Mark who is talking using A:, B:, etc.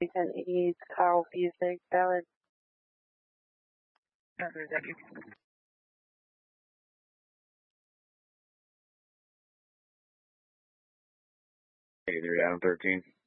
A: 1080 Carl Fusig, valid.
B: Hey, they're down 13.